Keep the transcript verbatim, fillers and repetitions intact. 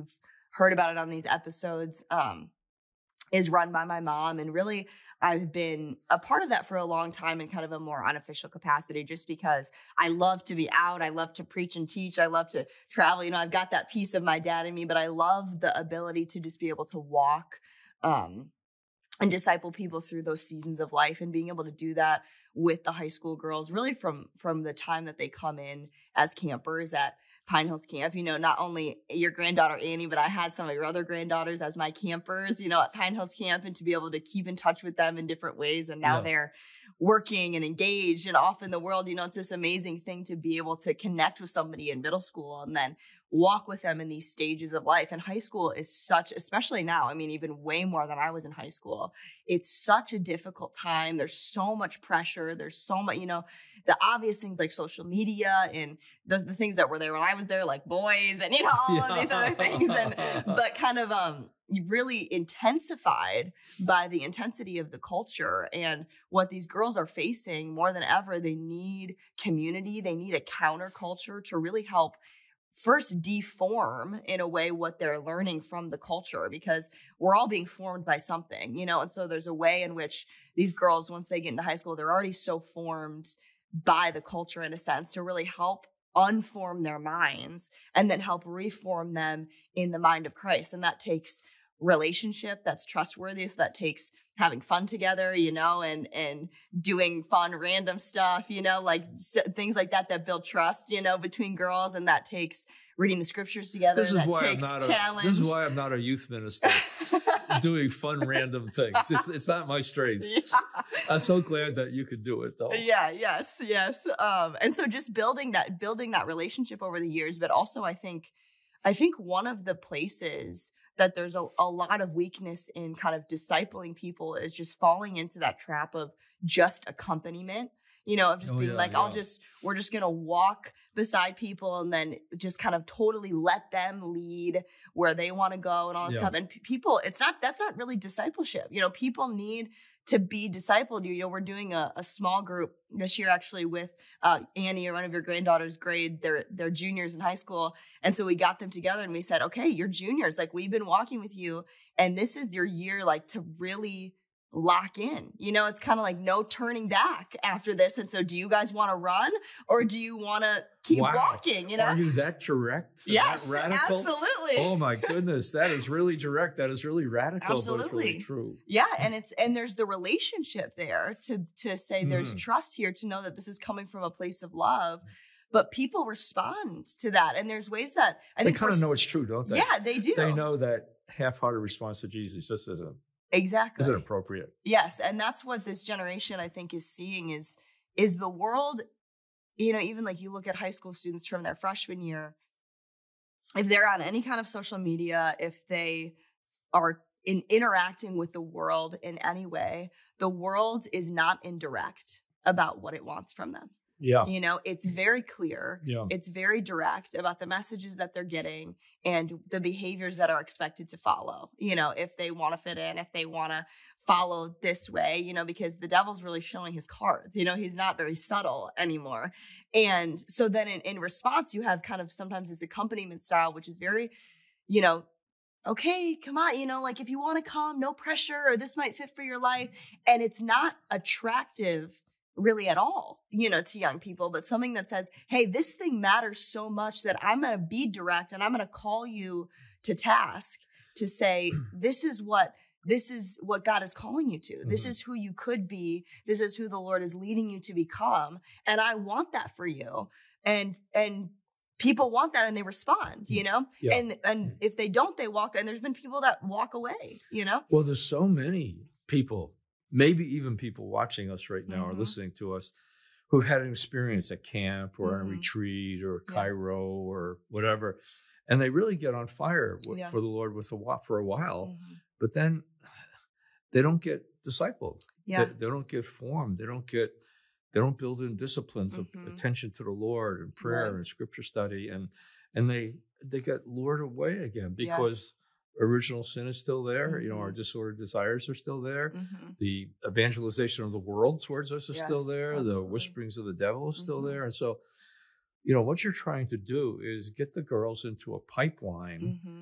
you've heard about it on these episodes, um, is run by my mom. And really, I've been a part of that for a long time in kind of a more unofficial capacity, just because I love to be out. I love to preach and teach. I love to travel. You know, I've got that piece of my dad in me, but I love the ability to just be able to walk um, and disciple people through those seasons of life, and being able to do that with the high school girls, really from, from the time that they come in as campers at Pine Hills Camp. You know, not only your granddaughter Annie, but I had some of your other granddaughters as my campers, you know, at Pine Hills Camp, and to be able to keep in touch with them in different ways. And now yeah. they're working and engaged and off in the world. You know, it's this amazing thing to be able to connect with somebody in middle school and then walk with them in these stages of life. And high school is such, especially now, I mean, even way more than I was in high school, it's such a difficult time. There's so much pressure. There's so much, you know, the obvious things like social media and the, the things that were there when I was there, like boys and, you know, all yeah. of these other things. And, but kind of, um, really intensified by the intensity of the culture and what these girls are facing more than ever. They need community. They need a counterculture to really help first deform in a way what they're learning from the culture, because we're all being formed by something, you know? And so there's a way in which these girls, once they get into high school, they're already so formed by the culture in a sense, to really help unform their minds and then help reform them in the mind of Christ. And that takes relationship that's trustworthy. So that takes having fun together, you know, and, and doing fun, random stuff, you know, like things like that, that build trust, you know, between girls. And that takes reading the scriptures together. This is that why takes I'm not challenge. a, this is why I'm not a youth minister doing fun, random things. It's, it's not my strength. Yeah. I'm so glad that you could do it though. Yeah. Yes. Yes. Um, and so just building that, building that relationship over the years, but also I think, I think one of the places that there's a, a lot of weakness in kind of discipling people is just falling into that trap of just accompaniment, you know, of just oh, being yeah, like, yeah. I'll just, we're just going to walk beside people and then just kind of totally let them lead where they want to go and all this yeah. stuff. And p- people, it's not, that's not really discipleship. You know, people need to be discipled. You know, we're doing a, a small group this year actually with uh, Annie, or one of your granddaughter's grade. They're, they're juniors in high school. And so we got them together and we said, okay, you're juniors. Like, we've been walking with you and this is your year, like, to really lock in. You know, it's kind of like no turning back after this. And so do you guys want to run or do you want to keep wow. walking? You know, are you that direct? Yes, that radical? Absolutely. Oh my goodness. That is really direct. That is really radical. Absolutely. But it's really true. Yeah. And it's, and there's the relationship there to, to say there's mm. trust here, to know that this is coming from a place of love. But people respond to that. And there's ways that I they think kind of know it's true, don't they? Yeah, they do. They know that half-hearted response to Jesus just isn't. Exactly. Isn't appropriate. Yes. And that's what this generation, I think, is seeing is, is the world, you know, even like you look at high school students from their freshman year, if they're on any kind of social media, if they are in interacting with the world in any way, the world is not indirect about what it wants from them. Yeah. You know, it's very clear. Yeah. It's very direct about the messages that they're getting and the behaviors that are expected to follow. You know, if they want to fit in, if they want to follow this way, you know, because the devil's really showing his cards. You know, he's not very subtle anymore. And so then in, in response, you have kind of sometimes this accompaniment style, which is very, you know, okay, come on, you know, like if you want to come, no pressure, or this might fit for your life. And it's not attractive really at all, you know, to young people, but something that says, hey, this thing matters so much that I'm going to be direct and I'm going to call you to task to say, this is what, this is what God is calling you to. Mm-hmm. This is who you could be. This is who the Lord is leading you to become. And I want that for you. And, and people want that and they respond, you know, yeah. and, and if they don't, they walk, and there's been people that walk away, you know? Well, there's so many people, maybe even people watching us right now mm-hmm. or listening to us, who've had an experience at camp or mm-hmm. a retreat or Cairo yeah. or whatever, and they really get on fire w- yeah. for the Lord with a for a while, mm-hmm. but then they don't get discipled. Yeah. They, they don't get formed. They don't get. They don't build in disciplines mm-hmm. of attention to the Lord and prayer right. and scripture study, and and they they get lured away again because. Yes. Original sin is still there. Mm-hmm. You know, our disordered desires are still there. Mm-hmm. The evangelization of the world towards us is yes, still there. Absolutely. The whisperings of the devil is mm-hmm. still there. And so, you know, what you're trying to do is get the girls into a pipeline mm-hmm.